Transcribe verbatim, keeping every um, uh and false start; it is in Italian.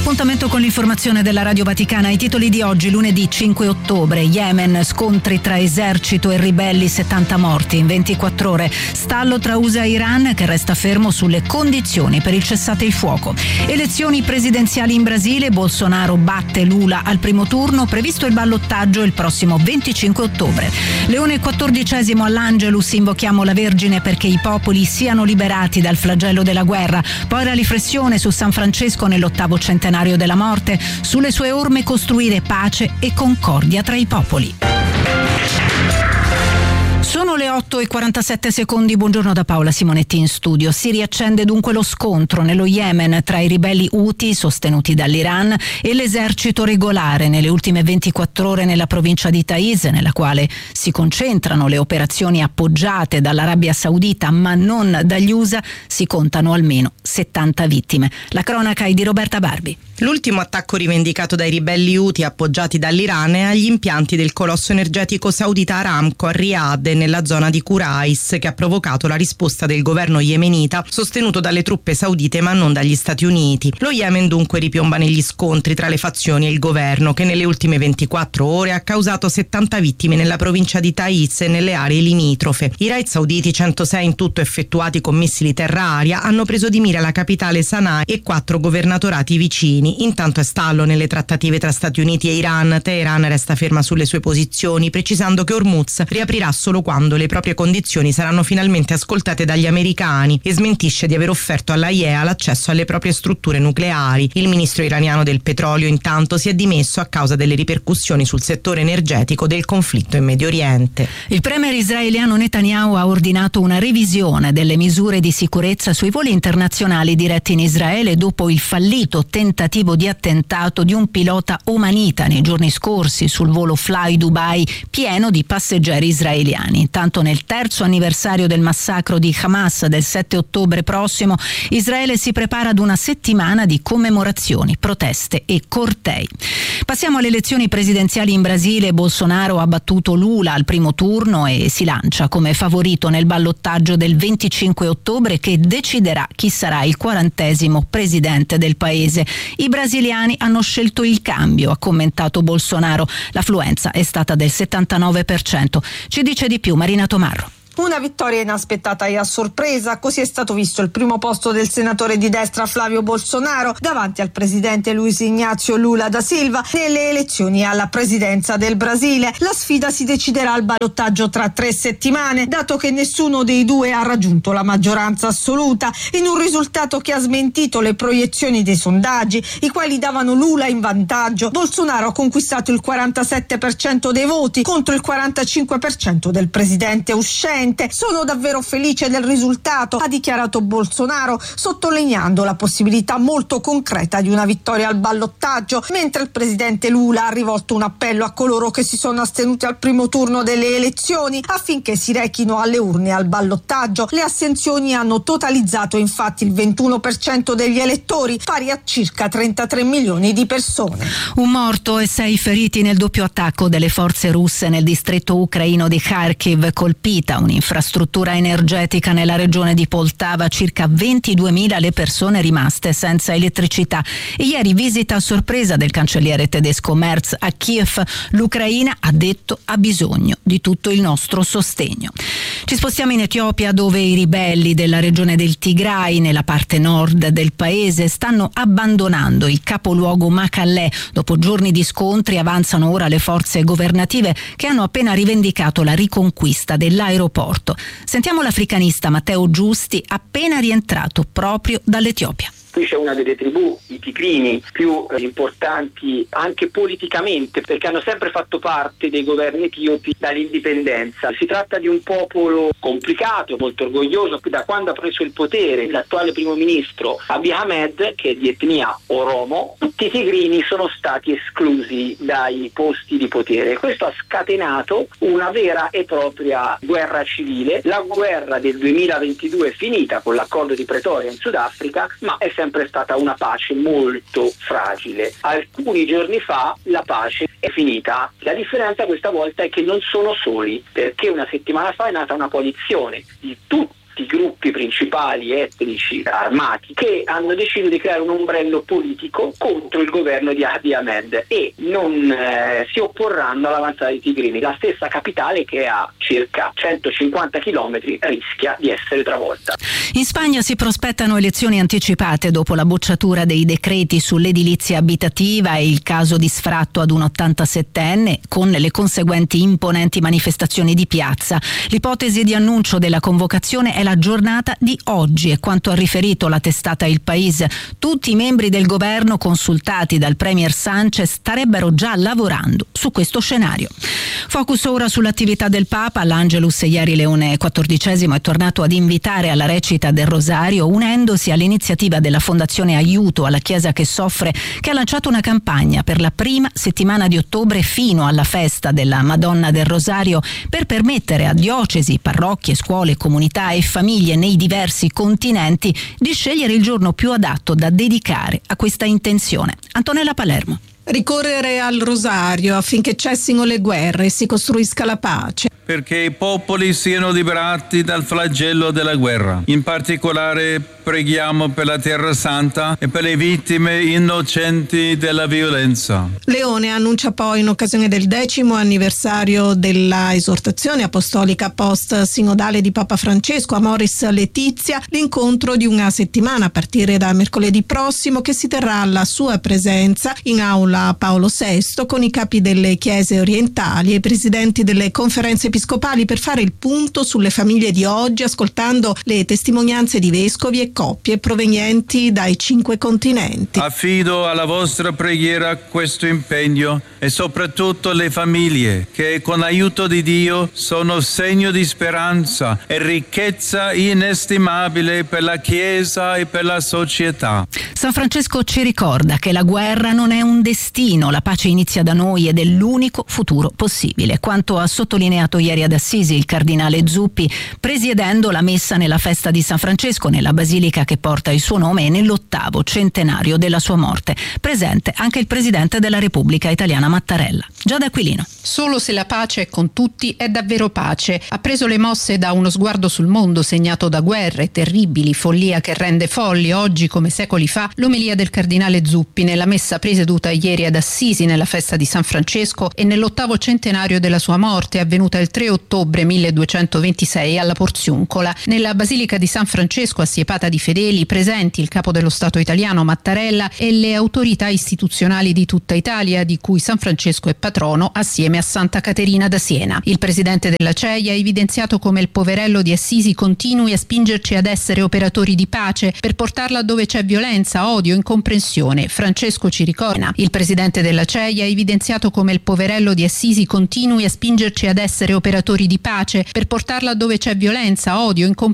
L'appuntamento con l'informazione della Radio Vaticana. I titoli di oggi, lunedì cinque ottobre. Yemen, scontri tra esercito e ribelli, settanta morti in ventiquattro ore. Stallo tra U S A e Iran che resta fermo sulle condizioni per il cessate il fuoco. Elezioni presidenziali in Brasile, Bolsonaro batte Lula al primo turno, previsto il ballottaggio il prossimo venticinque ottobre. Leone quattordicesimo all'Angelus, invochiamo la Vergine perché i popoli siano liberati dal flagello della guerra. Poi la riflessione su San Francesco nell'ottavo centenario della morte, sulle sue orme costruire pace e concordia tra i popoli. Sono le otto e quarantasette secondi, buongiorno da Paola Simonetti in studio. Si riaccende dunque lo scontro nello Yemen tra i ribelli Houthi sostenuti dall'Iran e l'esercito regolare nelle ultime ventiquattro ore nella provincia di Taiz, nella quale si concentrano le operazioni appoggiate dall'Arabia Saudita ma non dagli U S A. Si contano almeno settanta vittime. La cronaca è di Roberta Barbi. L'ultimo attacco rivendicato dai ribelli Houthi appoggiati dall'Iran è agli impianti del colosso energetico saudita Aramco a Riyadh e nella zona di Qurais, che ha provocato la risposta del governo yemenita sostenuto dalle truppe saudite ma non dagli Stati Uniti. Lo Yemen dunque ripiomba negli scontri tra le fazioni e il governo, che nelle ultime ventiquattro ore ha causato settanta vittime nella provincia di Taiz e nelle aree limitrofe. I raid sauditi, centosei in tutto effettuati con missili terra-aria, hanno preso di mira la capitale Sana'a e quattro governatorati vicini. Intanto è stallo nelle trattative tra Stati Uniti e Iran. Teheran resta ferma sulle sue posizioni, precisando che Hormuz riaprirà solo quando le proprie condizioni saranno finalmente ascoltate dagli americani, e smentisce di aver offerto alla I E A l'accesso alle proprie strutture nucleari. Il ministro iraniano del petrolio intanto si è dimesso a causa delle ripercussioni sul settore energetico del conflitto in Medio Oriente. Il premier israeliano Netanyahu ha ordinato una revisione delle misure di sicurezza sui voli internazionali diretti in Israele dopo il fallito tentativo di attentato di un pilota omanita nei giorni scorsi sul volo Fly Dubai pieno di passeggeri israeliani. Intanto nel terzo anniversario del massacro di Hamas del sette ottobre prossimo, Israele si prepara ad una settimana di commemorazioni, proteste e cortei. Passiamo alle elezioni presidenziali in Brasile. Bolsonaro ha battuto Lula al primo turno e si lancia come favorito nel ballottaggio del venticinque ottobre che deciderà chi sarà il quarantesimo presidente del paese. I brasiliani hanno scelto il cambio, ha commentato Bolsonaro. L'affluenza è stata del settantanove per cento. Ci dice di più Marina Tomarro. Una vittoria inaspettata e a sorpresa, così è stato visto il primo posto del senatore di destra Flavio Bolsonaro davanti al presidente Luiz Inácio Lula da Silva nelle elezioni alla presidenza del Brasile. La sfida si deciderà al ballottaggio tra tre settimane, dato che nessuno dei due ha raggiunto la maggioranza assoluta, in un risultato che ha smentito le proiezioni dei sondaggi, i quali davano Lula in vantaggio. Bolsonaro ha conquistato il quarantasette per cento dei voti contro il quarantacinque per cento del presidente uscente. Sono davvero felice del risultato, ha dichiarato Bolsonaro, sottolineando la possibilità molto concreta di una vittoria al ballottaggio, mentre il presidente Lula ha rivolto un appello a coloro che si sono astenuti al primo turno delle elezioni affinché si rechino alle urne al ballottaggio. Le astensioni hanno totalizzato infatti il ventuno per cento degli elettori, pari a circa trentatré milioni di persone. Un morto e sei feriti nel doppio attacco delle forze russe nel distretto ucraino di Kharkiv, colpita un infrastruttura energetica nella regione di Poltava, circa ventiduemila le persone rimaste senza elettricità. E ieri visita a sorpresa del cancelliere tedesco Merz a Kiev. L'Ucraina, ha detto, ha bisogno di tutto il nostro sostegno. Ci spostiamo in Etiopia, dove i ribelli della regione del Tigray, nella parte nord del paese, stanno abbandonando il capoluogo Mekelle. Dopo giorni di scontri avanzano ora le forze governative che hanno appena rivendicato la riconquista dell'aeroporto. Sentiamo l'africanista Matteo Giusti, appena rientrato proprio dall'Etiopia. Qui c'è una delle tribù, i tigrini, più eh, importanti anche politicamente, perché hanno sempre fatto parte dei governi etiopi dall'indipendenza. Si tratta di un popolo complicato, molto orgoglioso. Da quando ha preso il potere l'attuale primo ministro Abiy Ahmed, che è di etnia Oromo, tutti i tigrini sono stati esclusi dai posti di potere. Questo ha scatenato una vera e propria guerra civile. La guerra del duemilaventidue è finita con l'accordo di Pretoria in Sudafrica, ma è sempre stata una pace molto fragile. Alcuni giorni fa la pace è finita. La differenza questa volta è che non sono soli, perché una settimana fa è nata una coalizione di tutti questi gruppi principali etnici armati che hanno deciso di creare un ombrello politico contro il governo di Abiy Ahmed e non eh, si opporranno all'avanzata dei tigrini. La stessa capitale, che a circa centocinquanta chilometri, rischia di essere travolta. In Spagna si prospettano elezioni anticipate dopo la bocciatura dei decreti sull'edilizia abitativa e il caso di sfratto ad un ottantasettenne, con le conseguenti imponenti manifestazioni di piazza. L'ipotesi di annuncio della convocazione è la giornata di oggi e, quanto ha riferito la testata Il País, tutti i membri del governo consultati dal premier Sánchez starebbero già lavorando su questo scenario. Focus ora sull'attività del Papa. L'Angelus ieri Leone quattordicesimo è tornato ad invitare alla recita del Rosario, unendosi all'iniziativa della Fondazione Aiuto alla Chiesa che soffre, che ha lanciato una campagna per la prima settimana di ottobre fino alla festa della Madonna del Rosario per permettere a diocesi, parrocchie, scuole, comunità e famiglie nei diversi continenti di scegliere il giorno più adatto da dedicare a questa intenzione. Antonella Palermo. Ricorrere al rosario affinché cessino le guerre e si costruisca la pace. Perché i popoli siano liberati dal flagello della guerra. In particolare preghiamo per la Terra Santa e per le vittime innocenti della violenza. Leone annuncia poi, in occasione del decimo anniversario della esortazione apostolica post-sinodale di Papa Francesco, Amoris Laetitia, l'incontro di una settimana a partire da mercoledì prossimo, che si terrà alla sua presenza in aula Paolo sesto con i capi delle chiese orientali e i presidenti delle conferenze episcopali per fare il punto sulle famiglie di oggi, ascoltando le testimonianze di vescovi e coppie provenienti dai cinque continenti. Affido alla vostra preghiera questo impegno e soprattutto le famiglie che con l'aiuto di Dio sono segno di speranza e ricchezza inestimabile per la Chiesa e per la società. San Francesco ci ricorda che la guerra non è un destino, la pace inizia da noi ed è l'unico futuro possibile, quanto ha sottolineato ieri ad Assisi il cardinale Zuppi, presiedendo la messa nella festa di San Francesco nella basilica che porta il suo nome e nell'ottavo centenario della sua morte. Presente anche il presidente della Repubblica Italiana Mattarella. Giada Aquilino. Solo se la pace è con tutti è davvero pace. Ha preso le mosse da uno sguardo sul mondo segnato da guerre terribili, follia che rende folli oggi come secoli fa, l'omelia del cardinale Zuppi nella messa presieduta ieri ad Assisi nella festa di San Francesco e nell'ottavo centenario della sua morte, avvenuta il tre ottobre milleduecentoventisei alla Porziuncola. Nella basilica di San Francesco, assiepata di fedeli, presenti il capo dello Stato italiano Mattarella e le autorità istituzionali di tutta Italia, di cui San Francesco è patrono, assieme a Santa Caterina da Siena. Il presidente della C E I ha evidenziato come il poverello di Assisi continui a spingerci ad essere operatori di pace per portarla dove c'è violenza, odio, incomprensione. Francesco ci ricorda. Il presidente della C E I ha evidenziato come il poverello di Assisi continui a spingerci ad essere operatori di pace per portarla dove c'è violenza, odio, incomprensione.